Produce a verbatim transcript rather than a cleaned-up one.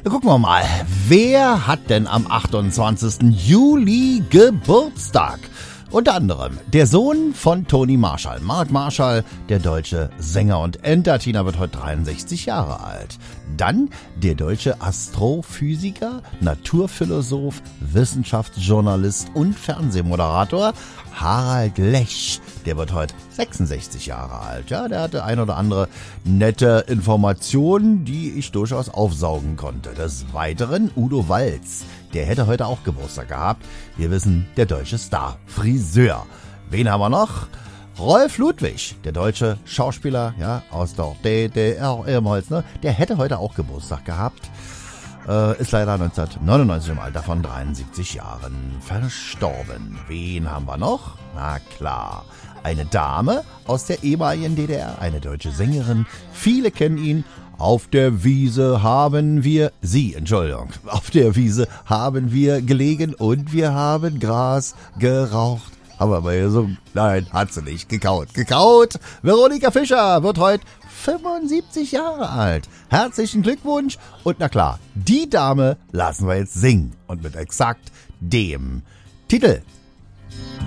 Gucken wir mal, wer hat denn am achtundzwanzigsten Juli Geburtstag? Unter anderem der Sohn von Toni Marshall, Mark Marshall, der deutsche Sänger und Entertainer, wird heute dreiundsechzig Jahre alt. Dann der deutsche Astrophysiker, Naturphilosoph, Wissenschaftsjournalist und Fernsehmoderator Harald Lesch, der wird heute sechsundsechzig Jahre alt. Ja, der hatte ein oder andere nette Informationen, die ich durchaus aufsaugen konnte. Des Weiteren Udo Walz, der hätte heute auch Geburtstag gehabt. Wir wissen, der deutsche Star, Friseur. Wen haben wir noch? Rolf Ludwig, der deutsche Schauspieler, ja, aus der D D R ehemals, ne? Der hätte heute auch Geburtstag gehabt. Äh, ist leider neunzehnhundertneunundneunzig im Alter von dreiundsiebzig Jahren verstorben. Wen haben wir noch? Na klar, eine Dame aus der ehemaligen D D R, eine deutsche Sängerin. Viele kennen ihn. Auf der Wiese haben wir, sie, Entschuldigung, auf der Wiese haben wir gelegen und wir haben Gras geraucht. Haben wir mal gesungen? Nein, hat sie nicht. Gekaut. Gekaut. Veronika Fischer wird heute fünfundsiebzig Jahre alt. Herzlichen Glückwunsch. Und na klar, die Dame lassen wir jetzt singen. Und mit exakt dem Titel